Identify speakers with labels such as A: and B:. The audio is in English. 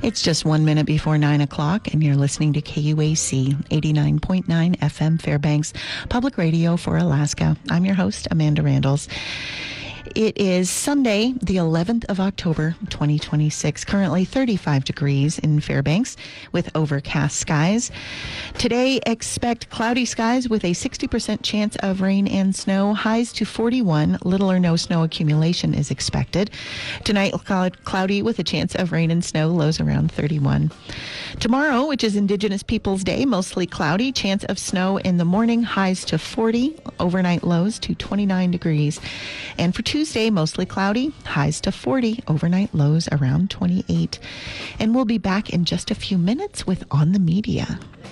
A: It's just 1 minute before 9 o'clock, and you're listening to KUAC 89.9 FM Fairbanks Public Radio for Alaska. I'm your host, Amanda Randalls. It is Sunday, the 11th of October, 2026. Currently 35 degrees in Fairbanks with overcast skies. Today, expect cloudy skies with a 60% chance of rain and snow. Highs to 41. Little or no snow accumulation is expected. Tonight, cloudy with a chance of rain and snow. Lows around 31. Tomorrow, which is Indigenous Peoples Day, mostly cloudy. Chance of snow in the morning. Highs to 40. Overnight lows to 29 degrees. And for Tuesday, mostly cloudy, highs to 40, overnight lows around 28. And we'll be back in just a few minutes with On the Media.